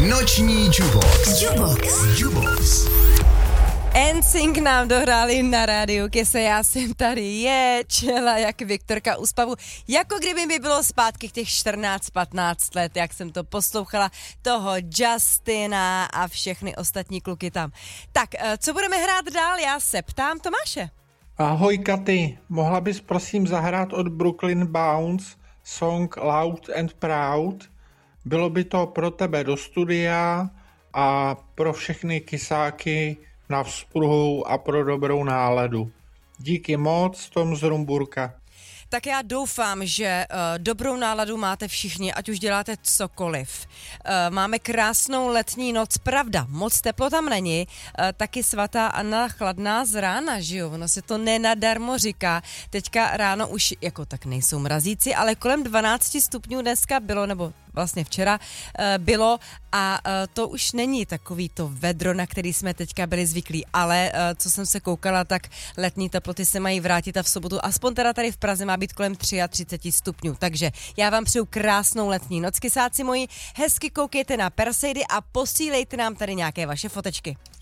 Noční Jubox. NSYNC nám dohráli na rádiu Kise, já jsem tady čela jak Viktorka u spavu, jako kdyby mi bylo zpátky těch 14-15 let, jak jsem to poslouchala, toho Justina a všechny ostatní kluky tam. Tak, co budeme hrát dál, já se ptám Tomáše. Ahoj Katy, mohla bys prosím zahrát od Brooklyn Bounce song Loud and Proud? Bylo by to pro tebe do studia a pro všechny kysáky na vzpruhu a pro dobrou náladu. Díky moc, Tom z Rumburka. Tak já doufám, že dobrou náladu máte všichni, ať už děláte cokoliv. Máme krásnou letní noc, pravda, moc teplo tam není, taky svatá Anna chladná z rána, že jo, ono se to nenadarmo říká. Teďka ráno už, jako tak nejsou mrazíci, ale kolem 12 stupňů dneska bylo, nebo vlastně včera bylo a to už není takový to vedro, na který jsme teďka byli zvyklí, ale co jsem se koukala, tak letní teploty se mají vrátit a v sobotu, aspoň teda tady v Praze má být kolem 33 stupňů, takže já vám přeju krásnou letní noc, kysáci moji, hezky koukejte na Perseidy a posílejte nám tady nějaké vaše fotečky.